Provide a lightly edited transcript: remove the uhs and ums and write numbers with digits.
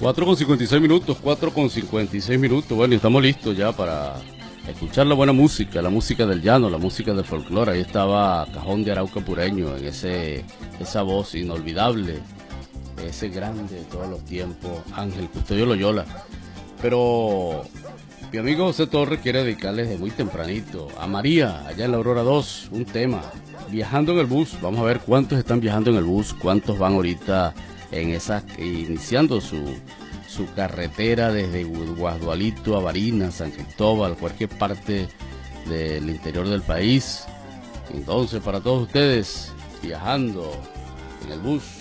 4:56 minutos, 4:56 minutos. Bueno, y estamos listos ya para escuchar la buena música, la música del llano, la música del folclore. Ahí estaba Cajón de Arauca Pureño, en esa voz inolvidable, ese grande de todos los tiempos, Ángel Custodio Loyola. Pero mi amigo José Torres quiere dedicarle desde muy tempranito a María, allá en la Aurora 2, un tema, viajando en el bus. Vamos a ver cuántos están viajando en el bus, cuántos van ahorita iniciando su carretera desde Guasdualito a Barinas, San Cristóbal, cualquier parte del interior del país. Entonces, para todos ustedes, viajando en el bus.